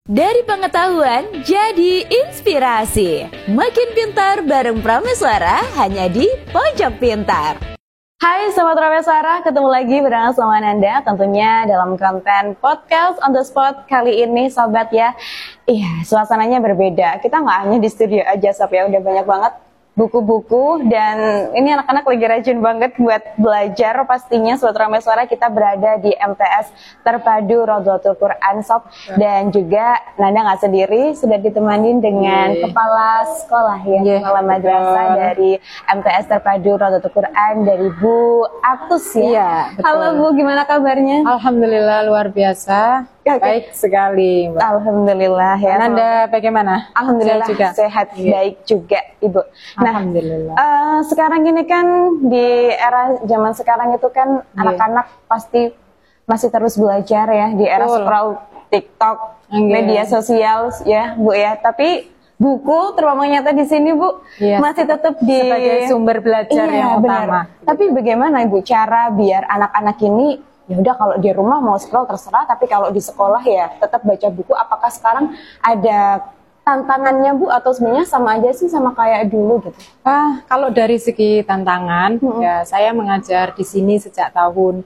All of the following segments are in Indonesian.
Dari pengetahuan jadi inspirasi. Makin pintar bareng Prameswara hanya di Pojok Pintar. Hai Sobat Prameswara, ketemu lagi bersama sama Nanda tentunya dalam konten podcast on the spot kali ini Sobat ya. Iya, suasananya berbeda. Kita nggak hanya di studio aja Sob ya, udah banyak banget buku-buku dan ini anak-anak lagi rajin banget buat belajar. Pastinya Sobat Prameswara kita berada di MTS Terpadu Rodotul Quran Sob, dan juga Nanda nggak sendiri, sudah ditemani dengan kepala sekolah ya, kepala madrasah dari MTS Terpadu Rodotul Quran dari Bu Atus ya. Halo Bu, gimana kabarnya? Alhamdulillah luar biasa. Baik sekali, Mbak. Alhamdulillah ya. Anda bagaimana? Alhamdulillah juga sehat, baik juga Ibu. Nah, Alhamdulillah. Sekarang ini kan di era zaman sekarang itu kan anak-anak pasti masih terus belajar ya di era scroll TikTok, media sosial ya Bu ya. Tapi buku terutamanya nyata di sini Bu masih tetap sebagai sumber belajar yang utama. Tapi bagaimana Ibu cara biar anak-anak ini ya udah kalau di rumah mau scroll terserah, tapi kalau di sekolah ya tetap baca buku? Apakah sekarang ada tantangannya Bu atau sebenarnya sama aja sih sama kayak dulu gitu? Kalau dari segi tantangan ya saya mengajar di sini sejak tahun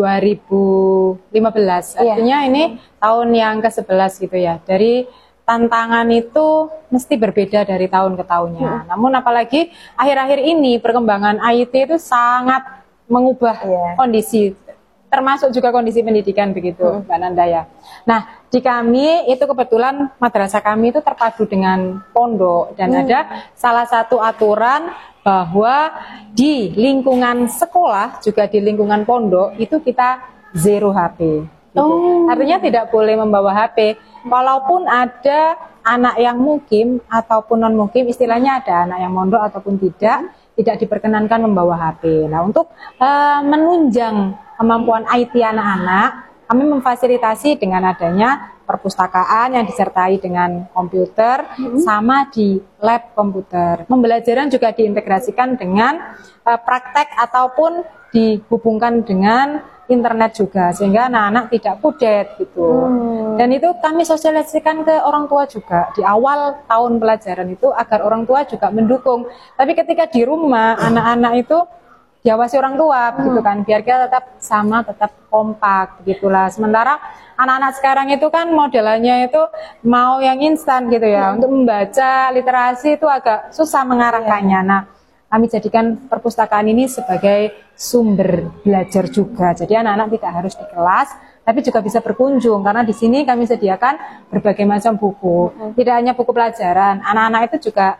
2015. Artinya ini tahun yang ke-11 gitu ya. Dari tantangan itu mesti berbeda dari tahun ke tahunnya. Namun apalagi akhir-akhir ini perkembangan IT itu sangat mengubah kondisi, termasuk juga kondisi pendidikan begitu Mbak Nanda ya. Nah di kami itu kebetulan madrasah kami itu terpadu dengan pondok, dan ada salah satu aturan bahwa di lingkungan sekolah juga di lingkungan pondok itu kita zero HP gitu. Artinya tidak boleh membawa HP walaupun ada anak yang mukim ataupun non mukim, istilahnya ada anak yang mondok ataupun tidak diperkenankan membawa HP. Nah untuk menunjang kemampuan IT anak-anak, kami memfasilitasi dengan adanya perpustakaan yang disertai dengan komputer sama di lab komputer. Pembelajaran juga diintegrasikan dengan praktek ataupun dihubungkan dengan internet juga, sehingga anak-anak tidak kudet gitu. Dan itu kami sosialisasikan ke orang tua juga di awal tahun pelajaran itu agar orang tua juga mendukung. Tapi ketika di rumah anak-anak itu diawasi orang tua gitu kan, biar kita tetap sama, tetap kompak begitulah. Sementara anak-anak sekarang itu kan modelannya itu mau yang instan gitu ya. Untuk membaca literasi itu agak susah mengarahkannya. Nah kami jadikan perpustakaan ini sebagai sumber belajar juga. Jadi anak-anak tidak harus di kelas, tapi juga bisa berkunjung, karena di sini kami sediakan berbagai macam buku. Tidak hanya buku pelajaran, anak-anak itu juga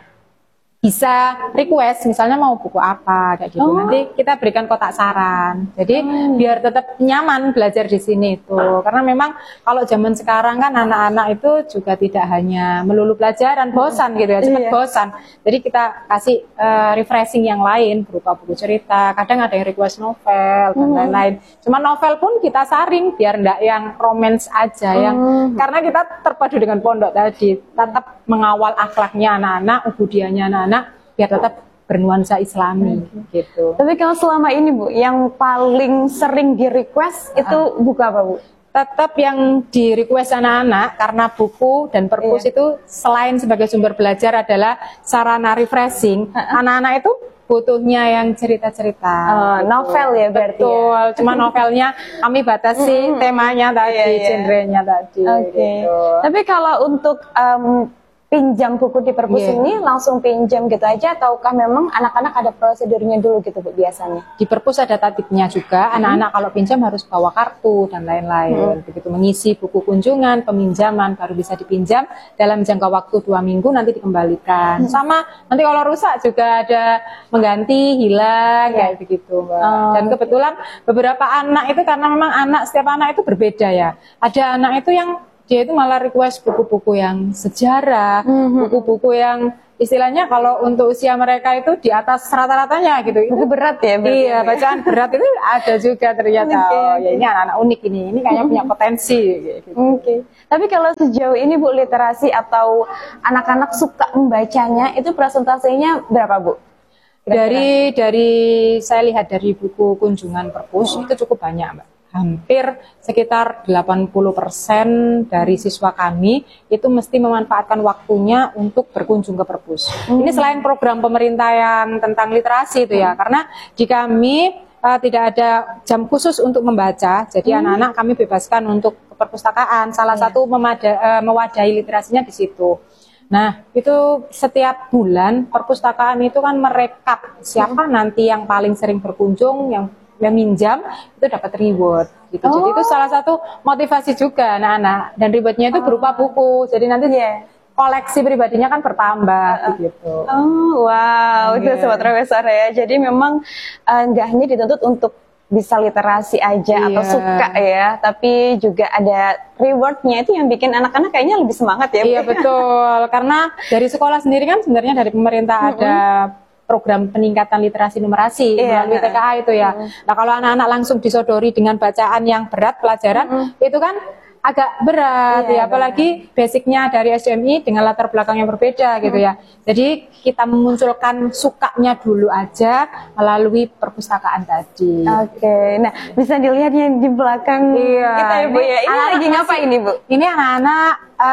bisa request, misalnya mau buku apa kayak gitu. Nanti kita berikan kotak saran. Jadi biar tetap nyaman belajar di sini itu. Karena memang kalau zaman sekarang kan anak-anak itu juga tidak hanya melulu pelajaran, bosan gitu ya, cepat bosan. Jadi kita kasih refreshing yang lain berupa buku cerita. Kadang ada yang request novel dan lain-lain. Cuma novel pun kita saring biar enggak yang romance aja yang karena kita terpadu dengan pondok tadi, tetap mengawal akhlaknya anak-anak, ubudiahnya anak-anak, biar tetap bernuansa Islami gitu. Tapi kalau selama ini Bu, yang paling sering di request itu buku apa Bu? Tetap yang di request anak-anak, karena buku dan perpus itu selain sebagai sumber belajar adalah sarana refreshing. Anak-anak itu butuhnya yang cerita-cerita. Novel ya berarti. Betul, cuma novelnya kami batasi temanya tadi, genrenya tadi. Gitu. Tapi kalau untuk pinjam buku di perpus ini langsung pinjam gitu aja, ataukah memang anak-anak ada prosedurnya dulu gitu Bu biasanya? Di perpus ada tatipnya juga, anak-anak kalau pinjam harus bawa kartu dan lain-lain. Begitu mengisi buku kunjungan, peminjaman, baru bisa dipinjam dalam jangka waktu 2 minggu, nanti dikembalikan. Sama nanti kalau rusak juga ada mengganti, hilang, kayak begitu Mbak. Dan kebetulan beberapa anak itu, karena memang setiap anak itu berbeda ya. Ada anak itu yang dia itu malah request buku-buku yang sejarah, buku-buku yang istilahnya kalau untuk usia mereka itu di atas rata-ratanya gitu. Buku berat ya? Iya, bacaan berat itu ada juga ternyata. Ya ini anak-anak unik ini kayaknya punya potensi. Gitu. Tapi kalau sejauh ini Bu, literasi atau anak-anak suka membacanya itu persentasenya berapa Bu? Dari saya lihat dari buku kunjungan perpus itu cukup banyak Mbak. hampir sekitar 80% dari siswa kami itu mesti memanfaatkan waktunya untuk berkunjung ke perpus. Ini selain program pemerintah yang tentang literasi itu ya, karena di kami tidak ada jam khusus untuk membaca, jadi anak-anak kami bebaskan untuk ke perpustakaan. Salah satu mewadahi literasinya di situ. Nah, itu setiap bulan perpustakaan itu kan merekap siapa nanti yang paling sering berkunjung, yang minjam itu dapat reward gitu. Jadi itu salah satu motivasi juga anak-anak, dan rewardnya itu berupa buku. Jadi nanti koleksi pribadinya kan bertambah gitu. Oh, wow, itu Sobat Profesor ya. Jadi memang nggak hanya dituntut untuk bisa literasi aja atau suka ya, tapi juga ada rewardnya, itu yang bikin anak-anak kayaknya lebih semangat ya. Iya betul, karena dari sekolah sendiri kan sebenarnya dari pemerintah ada program peningkatan literasi numerasi melalui TKA itu ya. Nah kalau anak-anak langsung disodori dengan bacaan yang berat pelajaran itu kan agak berat ya, apalagi basicnya dari SDMI dengan latar belakang yang berbeda gitu ya. Jadi kita memunculkan sukanya dulu aja melalui perpustakaan tadi. Oke, nah bisa dilihat yang di belakang kita ya Bu ya. Ini lagi ngapain ini Bu? Ini anak-anak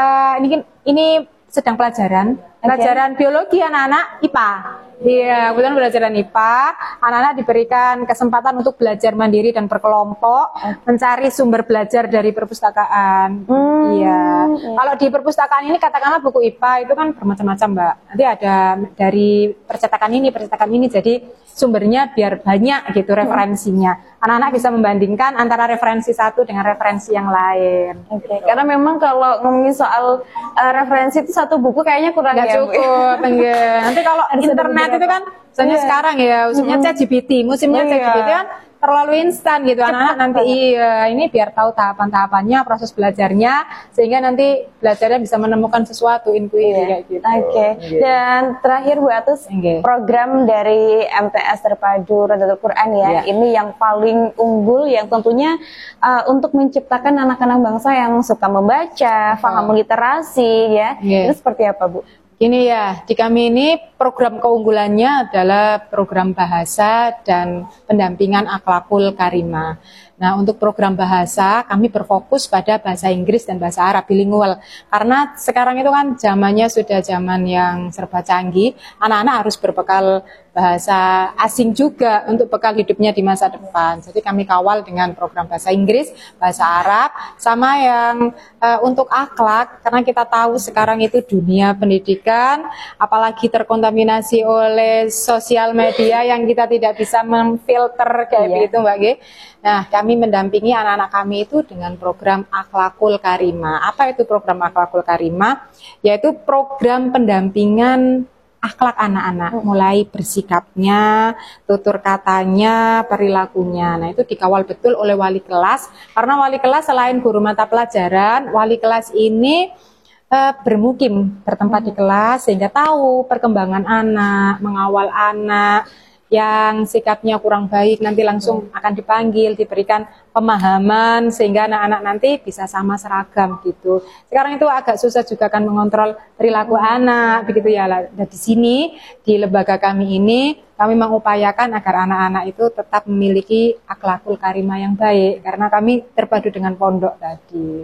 ini sedang pelajaran biologi anak-anak IPA. Iya, kebetulan pelajaran IPA, anak-anak diberikan kesempatan untuk belajar mandiri dan berkelompok, mencari sumber belajar dari perpustakaan. Iya. Kalau di perpustakaan ini katakanlah buku IPA itu kan bermacam-macam, Mbak. Nanti ada dari percetakan ini, jadi sumbernya biar banyak gitu referensinya. Anak-anak bisa membandingkan antara referensi satu dengan referensi yang lain. Oke. Karena memang kalau ngomongin soal referensi itu satu buku kayaknya kurang nggak cukup. Nanti kalau internet itu kan misalnya sekarang ya musimnya ChatGPT, ChatGPT kan terlalu instan gitu. Anak-anak nanti ini biar tahu tahapan-tahapannya, proses belajarnya, sehingga nanti belajarnya bisa menemukan sesuatu intuisi kayak gitu. Oke. Dan terakhir Bu Atus, program dari MTS Terpadu Rodatul Quran ya, ini yang paling unggul yang tentunya untuk menciptakan anak-anak bangsa yang suka membaca, paham literasi ya. Itu seperti apa Bu? Ini ya, di kami ini program keunggulannya adalah program bahasa dan pendampingan akhlakul karimah. Nah, untuk program bahasa, kami berfokus pada bahasa Inggris dan bahasa Arab bilingual. Karena sekarang itu kan zamannya sudah zaman yang serba canggih, anak-anak harus berbekal bahasa asing juga untuk bekal hidupnya di masa depan. Jadi kami kawal dengan program bahasa Inggris, bahasa Arab, sama yang untuk akhlak, karena kita tahu sekarang itu dunia pendidikan, apalagi terkontaminasi oleh sosial media yang kita tidak bisa memfilter kayak begitu Mbak G. Nah, kami mendampingi anak-anak kami itu dengan program Akhlakul Karimah. Apa itu program Akhlakul Karimah? Yaitu program pendampingan akhlak anak-anak, mulai bersikapnya, tutur katanya, perilakunya. Nah, itu dikawal betul oleh wali kelas, karena wali kelas selain guru mata pelajaran, wali kelas ini bermukim, bertempat di kelas, sehingga tahu perkembangan anak, mengawal anak yang sikapnya kurang baik, nanti langsung akan dipanggil, diberikan pemahaman, sehingga anak-anak nanti bisa sama seragam gitu. Sekarang itu agak susah juga kan mengontrol perilaku anak, begitu ya. Dan di sini, di lembaga kami ini, kami mengupayakan agar anak-anak itu tetap memiliki akhlakul karimah yang baik, karena kami terpadu dengan pondok tadi.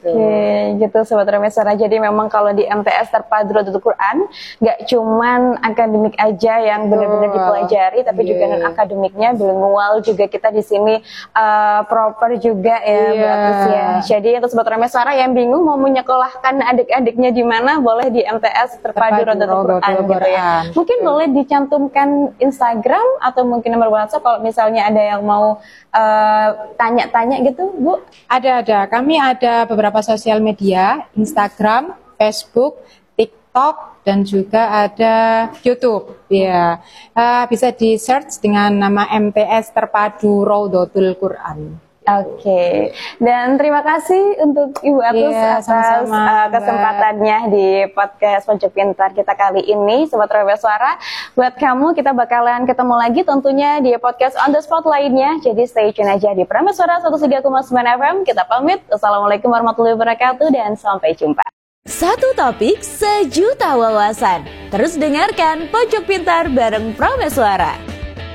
Gitu Sobat Ramesara. Jadi memang kalau di MTS Terpadu Rodatul Quran, nggak cuman akademik aja yang benar-benar dipelajari, tapi juga non akademiknya bilingual juga kita di sini proper juga ya Bu Atus ya. Jadi untuk Sobat Ramesara yang bingung mau menyekolahkan adik-adiknya di mana, boleh di MTS Terpadu Rodatul Quran gitu ya. Mungkin boleh dicantumkan Instagram atau mungkin nomor WhatsApp kalau misalnya ada yang mau tanya-tanya gitu, Bu? Ada. Kami ada beberapa sosial media, Instagram, Facebook, TikTok, dan juga ada YouTube. Ya, bisa di search dengan nama MTS Terpadu Rodatul Quran. Oke, dan terima kasih untuk Ibu Atus atas kesempatannya di podcast Pojok Pintar kita kali ini, Sobat Rawel Suara. Buat kamu, kita bakalan ketemu lagi tentunya di podcast On The Spot lainnya. Jadi stay tune aja di Prameswara 103,9 FM. Kita pamit. Assalamualaikum warahmatullahi wabarakatuh dan sampai jumpa. Satu topik, sejuta wawasan. Terus dengarkan Pojok Pintar bareng Prameswara.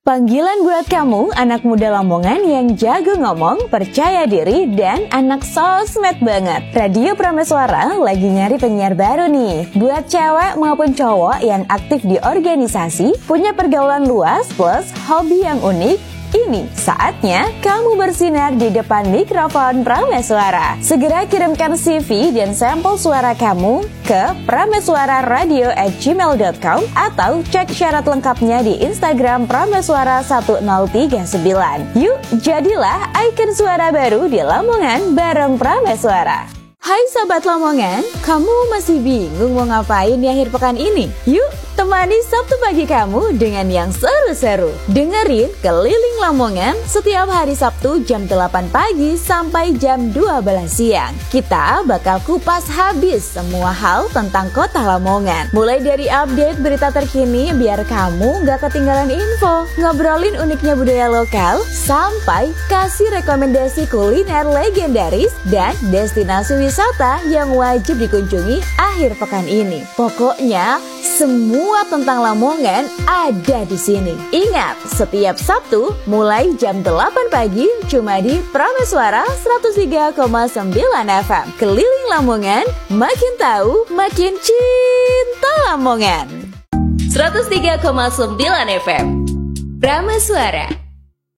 Panggilan buat kamu, anak muda Lamongan yang jago ngomong, percaya diri, dan anak sosmed banget. Radio Prameswara lagi nyari penyiar baru nih. Buat cewek maupun cowok yang aktif di organisasi, punya pergaulan luas plus hobi yang unik, ini saatnya kamu bersinar di depan mikrofon Prameswara. Segera kirimkan CV dan sampel suara kamu ke prameswararadio@gmail.com atau cek syarat lengkapnya di Instagram Prameswara 1039. Yuk, jadilah ikon suara baru di Lamongan bareng Prameswara. Hai Sobat Lamongan, kamu masih bingung mau ngapain di akhir pekan ini? Yuk, temani Sabtu pagi kamu dengan yang seru-seru. Dengerin Keliling Lamongan setiap hari Sabtu jam 8 pagi sampai jam 12 siang. Kita bakal kupas habis semua hal tentang kota Lamongan. Mulai dari update berita terkini biar kamu gak ketinggalan info, ngobrolin uniknya budaya lokal, sampai kasih rekomendasi kuliner legendaris dan destinasi wisata yang wajib dikunjungi akhir pekan ini. Pokoknya semua tentang Lamongan ada di sini. Ingat, setiap Sabtu mulai jam 8 pagi cuma di Prameswara 103,9 FM. Keliling Lamongan, makin tahu, makin cinta Lamongan. 103,9 FM. Prameswara.